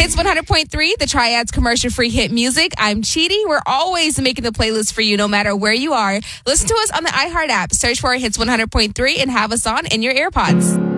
Hits 100.3, the Triad's commercial-free hit music. I'm Chidi. We're always making the playlist for you no matter where you are. Listen to us on the iHeart app. Search for Hits 100.3 and have us on in your AirPods.